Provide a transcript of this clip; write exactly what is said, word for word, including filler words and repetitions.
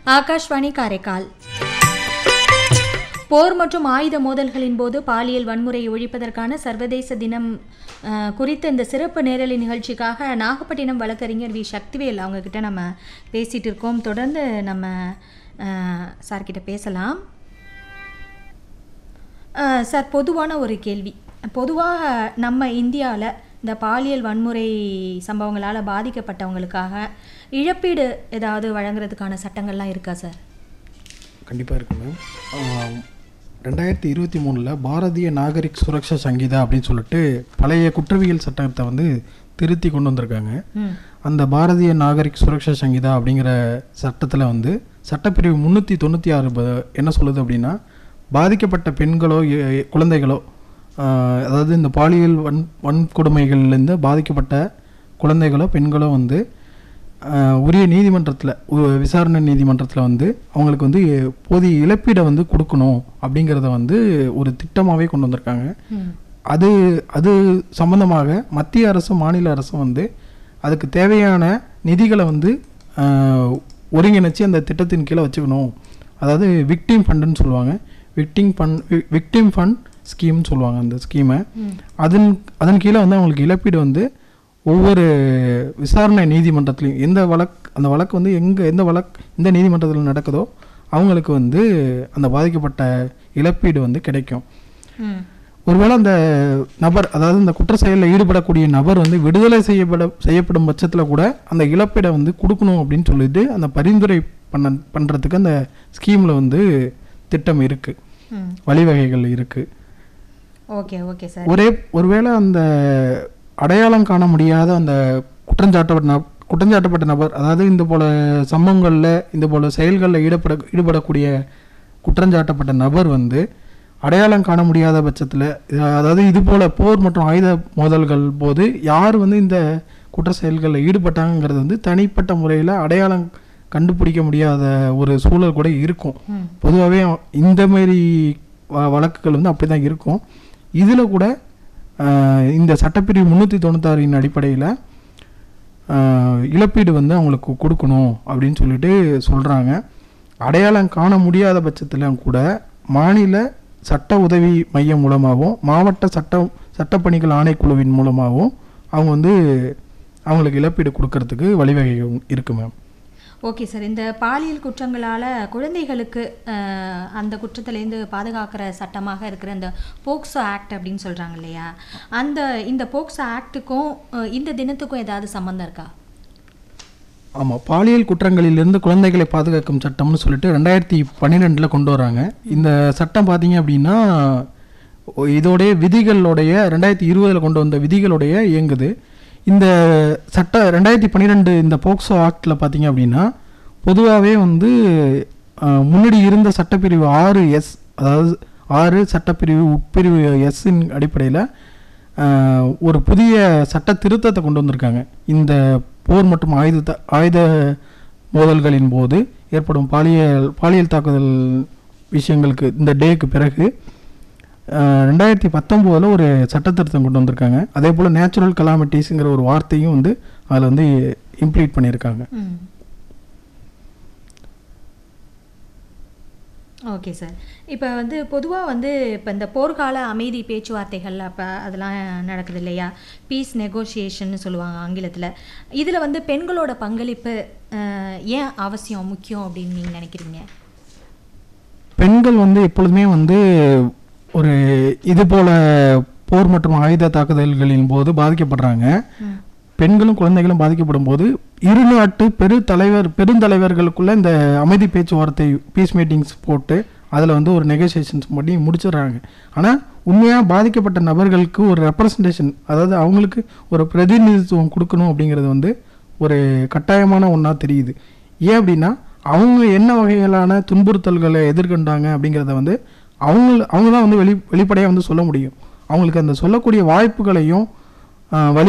ஆகாஷ்வாணி காரைக்கால். போர் மற்றும் ஆயுத மோதல்களின் போது பாலியல் வன்முறையை ஒழிப்பதற்கான சர்வதேச தினம் குறித்த இந்த சிறப்பு நேரலை நிகழ்ச்சிக்காக நாகப்பட்டினம் வழக்கறிஞர் வி சக்திவேல் அவங்கக்கிட்ட நம்ம பேசிகிட்டு இருக்கோம். தொடர்ந்து நம்ம சார்கிட்ட பேசலாம். சார், பொதுவான ஒரு கேள்வி. பொதுவாக நம்ம இந்தியாவில் இந்த பாலியல் வன்முறை சம்பவங்களால் பாதிக்கப்பட்டவங்களுக்காக இழப்பீடு ஏதாவது வழங்குறதுக்கான சட்டங்கள்லாம் இருக்கா சார்? கண்டிப்பாக இருக்கு மேம். ரெண்டாயிரத்தி இருபத்தி மூணில் பாரதிய நாகரிக் சுரக்ஷா சங்கீதா அப்படின்னு சொல்லிட்டு பழைய குற்றவியல் சட்டத்தை வந்து திருத்தி கொண்டு வந்திருக்காங்க. அந்த பாரதிய நாகரிக் சுரக்ஷா சங்கீதா அப்படிங்கிற சட்டத்தில் வந்து சட்டப்பிரிவு முந்நூற்றி தொண்ணூற்றி ஆறு என்ன சொல்லுது அப்படின்னா, பாதிக்கப்பட்ட பெண்களோ குழந்தைகளோ, அதாவது இந்த பாலியல் வன் வன்கொடுமைகள்லேருந்து பாதிக்கப்பட்ட குழந்தைகளோ பெண்களோ வந்து உரிய நீதிமன்றத்தில், விசாரணை நீதிமன்றத்தில் வந்து அவங்களுக்கு வந்து போதிய இழப்பீடை வந்து கொடுக்கணும் அப்படிங்கிறத வந்து ஒரு திட்டமாகவே கொண்டு வந்திருக்காங்க. அது அது சம்பந்தமாக மத்திய அரசும் மாநில அரசும் வந்து அதுக்கு தேவையான நிதிகளை வந்து ஒருங்கிணைச்சி அந்த திட்டத்தின் கீழே வச்சுக்கணும். அதாவது விக்டிம் ஃபண்டுன்னு சொல்லுவாங்க. விக்டிம் ஃபண்ட் விக்டிம் ஃபண்ட் ஸ்கீம்னு சொல்லுவாங்க அந்த ஸ்கீமை. அதன் அதன் கீழே வந்து அவங்களுக்கு இழப்பீடு வந்து ஒவ்வொரு விசாரணை நீதிமன்றத்துலையும் எந்த வழக்கு அந்த வழக்கு வந்து எங்கே எந்த வழக்கு எந்த நீதிமன்றத்தில் நடக்குதோ அவங்களுக்கு வந்து அந்த பாதிக்கப்பட்ட இழப்பீடு வந்து கிடைக்கும். ஒருவேளை அந்த நபர், அதாவது இந்த குற்ற செயலில் ஈடுபடக்கூடிய நபர் வந்து விடுதலை செய்யப்பட செய்யப்படும் பட்சத்தில் கூட அந்த இழப்பீடை வந்து கொடுக்கணும் அப்படின்னு சொல்லிட்டு அந்த பரிந்துரை பண்ண பண்ணுறதுக்கு அந்த ஸ்கீமில் வந்து திட்டம் இருக்குது, வழிவகைகள் இருக்குது. Okay okay sir. ஒரே ஒருவேளை அந்த அடையாளம் காண முடியாத அந்த குற்றஞ்சாட்டப்பட்ட நபர் குற்றஞ்சாட்டப்பட்ட நபர் அதாவது இந்த போல சம்பவங்களில் இந்த போல செயல்களில் ஈடுபட ஈடுபடக்கூடிய குற்றஞ்சாட்டப்பட்ட நபர் வந்து அடையாளம் காண முடியாத பட்சத்தில், அதாவது இது போல் போர் மற்றும் ஆயுத மோதல்கள் போது யார் வந்து இந்த குற்ற செயல்களில் ஈடுபட்டாங்கிறது வந்து தனிப்பட்ட முறையில் அடையாளம் கண்டுபிடிக்க முடியாத ஒரு சூழல் கூட இருக்கும். பொதுவாகவே இந்த மாதிரி வழக்குகள் வந்து அப்படி தான் இருக்கும். இதில் கூட இந்த சட்டப்பிரிவு முந்நூற்றி தொண்ணூத்தாறின் அடிப்படையில் இழப்பீடு வந்து அவங்களுக்கு கொடுக்கணும் அப்படின்னு சொல்லிட்டு சொல்கிறாங்க. அடையாளம் காண முடியாத பட்சத்தில் கூட மாநில சட்ட உதவி மையம் மூலமாகவும் மாவட்ட சட்ட சட்டப்பணிகள் ஆணைக்குழுவின் மூலமாகவும் அவங்க வந்து அவங்களுக்கு இழப்பீடு கொடுக்கறதுக்கு வழிவகை இருக்குது மேம். Okay sir. இந்த பாலியல் குற்றங்களால் குழந்தைகளுக்கு அந்த குற்றத்திலேருந்து பாதுகாக்கிற சட்டமாக இருக்கிற இந்த போக்சோ ஆக்ட் அப்படின்னு சொல்கிறாங்க இல்லையா, அந்த இந்த போக்சோ ஆக்டுக்கும் இந்த தினத்துக்கும் ஏதாவது சம்மந்தம் இருக்கா? ஆமாம், பாலியல் குற்றங்களிலிருந்து குழந்தைகளை பாதுகாக்கும் சட்டம்னு சொல்லிட்டு ரெண்டாயிரத்தி பன்னிரெண்டில் கொண்டு வராங்க. இந்த சட்டம் பார்த்தீங்க அப்படின்னா இதோடைய விதிகளுடைய ரெண்டாயிரத்தி இருபதில் கொண்டு வந்த விதிகளுடைய இயங்குது. இந்த சட்ட ரெண்டாயிரத்தி பன்னிரெண்டு இந்த போக்சோ ஆக்டில் பார்த்தீங்க அப்படின்னா பொதுவாகவே வந்து முன்னாடி இருந்த சட்டப்பிரிவு ஆறு எஸ், அதாவது ஆறு சட்டப்பிரிவு உட்பிரிவு எஸ்ஸின் அடிப்படையில் ஒரு புதிய சட்ட திருத்தத்தை கொண்டு வந்திருக்காங்க. இந்த போர் மற்றும் ஆயுத ஆயுத மோதல்களின் போது ஏற்படும் பாலியல் பாலியல் தாக்குதல் விஷயங்களுக்கு இந்த டேக்கு பிறகு ரெண்டாயிரத்தி பத்தொம்போதில் ஒரு சட்டத்திருத்தம் கொண்டு வந்திருக்காங்க. அதே போல் நேச்சுரல் கலாமிட்டிஸுங்கிற ஒரு வார்த்தையும் வந்து அதில் வந்து இம்ப்ளீட் பண்ணியிருக்காங்க. Okay sir. இப்போ வந்து பொதுவாக வந்து இப்போ இந்த போர்க்கால அமைதி பேச்சுவார்த்தைகள் அப்போ அதெல்லாம் நடக்குது இல்லையா, பீஸ் நெகோசியேஷன் சொல்லுவாங்க ஆங்கிலத்தில். இதில் வந்து பெண்களோட பங்களிப்பு ஏன் அவசியம், முக்கியம் அப்படின்னு நீங்கள் நினைக்கிறீங்க? பெண்கள் வந்து எப்பொழுதுமே வந்து ஒரு இது போல் போர் மற்றும் ஆயுத தாக்குதல்களின் போது பாதிக்கப்படுறாங்க. பெண்களும் குழந்தைகளும் பாதிக்கப்படும் போது இரு நாட்டு பெரு தலைவர் பெருந்தலைவர்களுக்குள்ள இந்த அமைதி பேச்சுவார்த்தை பீஸ் மீட்டிங்ஸ் போட்டு அதில் வந்து ஒரு நெகோசியேஷன்ஸ் பண்ணி முடிச்சிடுறாங்க. ஆனால் உண்மையாக பாதிக்கப்பட்ட நபர்களுக்கு ஒரு ரெப்ரசன்டேஷன், அதாவது அவங்களுக்கு ஒரு பிரதிநிதித்துவம் கொடுக்கணும் அப்படிங்கிறது வந்து ஒரு கட்டாயமான ஒன்றா தெரியுது. ஏன் அப்படின்னா அவங்க என்ன வகையிலான துன்புறுத்தல்களை எதிர்கொண்டாங்க அப்படிங்கிறத வந்து அவங்க அவங்க தான் வந்து வெளி வெளிப்படையாக வந்து சொல்ல முடியும். அவங்களுக்கு அந்த சொல்லக்கூடிய வாய்ப்புகளையும் வழி